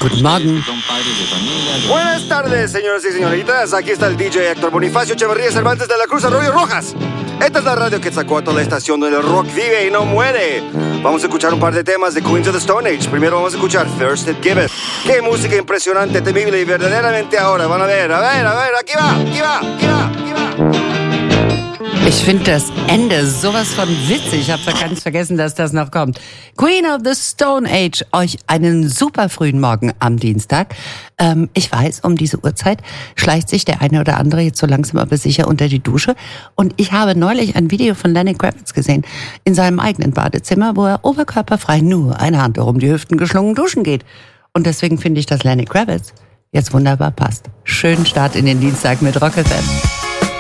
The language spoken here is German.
Guten Morgen. Buenas tardes, señoras y señoritas. Aquí está el DJ Héctor Bonifacio Echeverría Cervantes de la Cruz Arroyo Rojas. Esta es la radio Quetzalcóatl, la estación donde el rock vive y no muere. Vamos a escuchar un par de temas de Queens of the Stone Age. Primero vamos a escuchar First It Giveth. Qué música impresionante, temible y verdaderamente ahora. Van a ver, aquí va. Ich finde das Ende sowas von witzig. Ich habe da ganz vergessen, dass das noch kommt. Queen of the Stone Age, euch einen super frühen Morgen am Dienstag. Ich weiß, um diese Uhrzeit schleicht sich der eine oder andere jetzt so langsam aber sicher unter die Dusche. Und ich habe neulich ein Video von Lenny Kravitz gesehen in seinem eigenen Badezimmer, wo er oberkörperfrei nur eine Hand um die Hüften geschlungen duschen geht. Und deswegen finde ich, dass Lenny Kravitz jetzt wunderbar passt. Schönen Start in den Dienstag mit Rock FM.